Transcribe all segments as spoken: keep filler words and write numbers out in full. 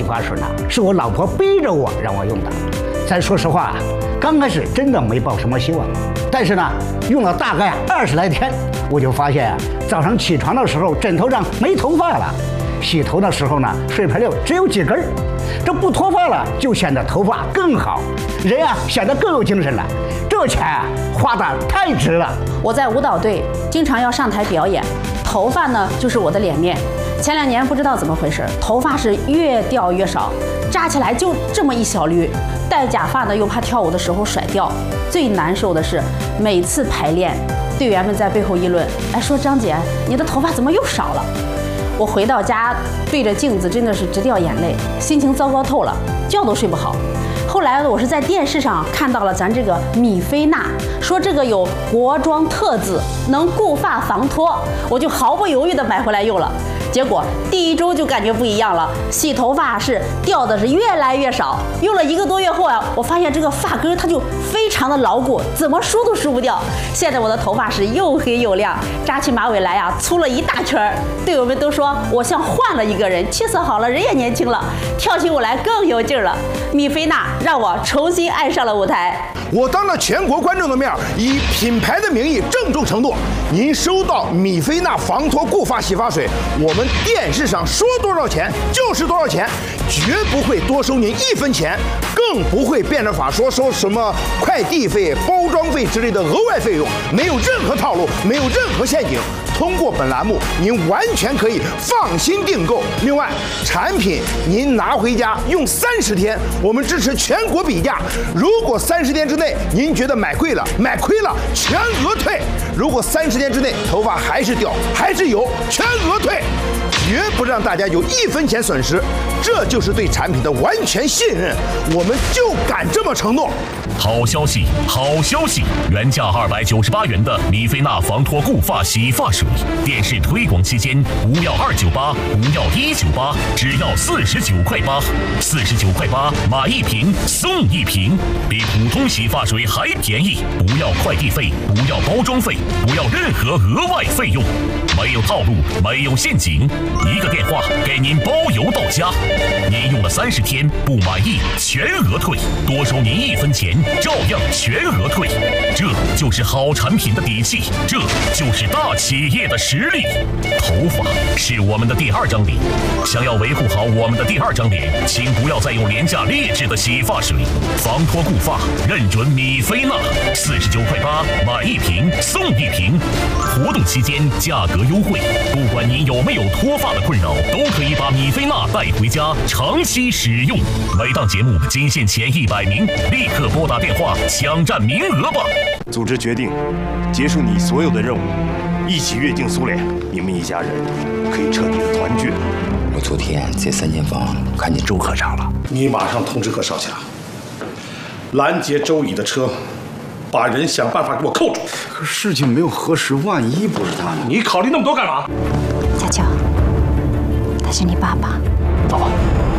洗发水呢，是我老婆逼着我让我用的。咱说实话，刚开始真的没抱什么希望，但是呢，用了大概二十来天，我就发现啊，早上起床的时候枕头上没头发了，洗头的时候呢，水盆里只有几根儿。这不脱发了，就显得头发更好，人啊显得更有精神了。这钱啊花的太值了。 我在舞蹈队经常要上台表演，头发呢就是我的脸面。前两年不知道怎么回事，头发是越掉越少，扎起来就这么一小缕。戴假发呢又怕跳舞的时候甩掉。最难受的是每次排练，队员们在背后议论，哎，说张姐，你的头发怎么又少了？我回到家对着镜子真的是直掉眼泪，心情糟糕透了，觉都睡不好。后来我是在电视上看到了咱这个米菲娜，说这个有国妆特质，能固发防脱，我就毫不犹豫地买回来用了。结果第一周就感觉不一样了，洗头发是掉的是越来越少。用了一个多月后啊，我发现这个发根它就非常的牢固，怎么梳都梳不掉。现在我的头发是又黑又亮，扎起马尾来啊，粗了一大圈儿。队友们都说我像换了一个人，气色好了，人也年轻了，跳起舞来更有劲儿了。米菲娜让我重新爱上了舞台。 我当着全国观众的面，以品牌的名义郑重承诺，您收到米菲娜防脱固发洗发水，我们电视上说多少钱就是多少钱，绝不会多收您一分钱，更不会变着法说收什么快递费、包装费之类的额外费用，没有任何套路，没有任何陷阱。通过本栏目，您完全可以放心订购。另外，产品您拿回家用三十天，我们支持全国比价。如果三十天之内您觉得买贵了、买亏了，全额退。如果三十天之内头发还是掉、还是油，全额退，绝不让大家有一分钱损失。这就是对产品的完全信任，我们就敢这么承诺。 好消息，好消息！原价二百九十八元的米菲娜防脱固发洗发水，电视推广期间不要二九八，不要一九八，只要四十九块八，四十九块八买一瓶送一瓶，比普通洗发水还便宜。不要快递费，不要包装费，不要任何额外费用，没有套路，没有陷阱，一个电话给您包邮到家。您用了三十天不满意，全额退，多收您一分钱。照样全额退，这就是好产品的底气，这就是大企业的实力。头发是我们的第二张脸，想要维护好我们的第二张脸，请不要再用廉价劣质的洗发水。防脱固发，认准米菲娜，四十九块八买一瓶送一瓶。活动期间价格优惠，不管您有没有脱发的困扰，都可以把米菲娜带回家长期使用。每档节目仅限前一百名，立刻拨打电话抢占名额吧！ 组织决定结束你所有的任务，一起越境苏联，你们一家人可以彻底的团聚。 我昨天在三间房看见周科长了， 你马上通知贺少侠，拦截周乙的车，把人想办法给我扣住。 可事情没有核实，万一不是他呢？ 你考虑那么多干嘛？ 家教，他是你爸爸。 走吧。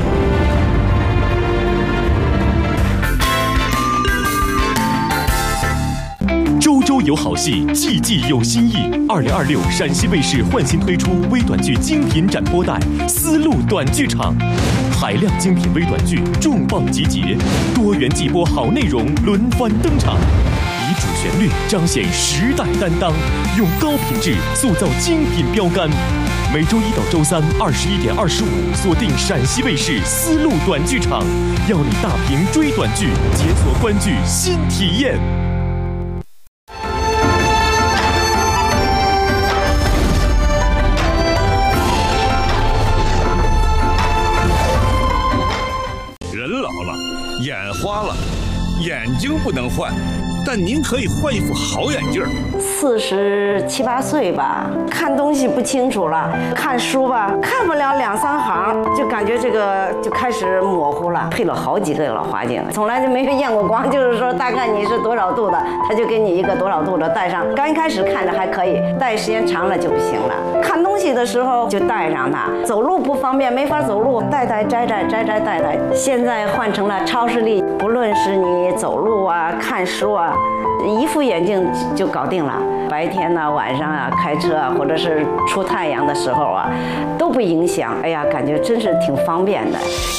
周周有好戏，季季有新意。二零二六陕西卫视换新推出微短剧精品展播带《丝路短剧场》，海量精品微短剧重磅集结，多元季播好内容轮番登场，以主旋律彰显时代担当，用高品质塑造精品标杆。每周一到周三二十一点二十五，锁定陕西卫视丝路短剧场，邀你大屏追短剧，解锁观剧新体验。 眼花了，眼睛不能换，但您可以换一副好眼镜。 四十七八岁吧，看东西不清楚了，看书吧看不了两三行，就感觉这个就开始模糊了。配了好几个老花镜，从来就没有验过光，就是说大概你是多少度的，他就给你一个多少度的戴上。刚一开始看着还可以，戴时间长了就不行了。看东西的时候就戴上它，走路不方便，没法走路，戴戴摘摘摘摘戴戴。现在换成了超视力，不论是你走路啊、看书啊，一副眼镜就搞定了。白天呢、晚上啊，开车啊，或者是出太阳的时候啊，都不影响。哎呀，感觉真是挺方便的。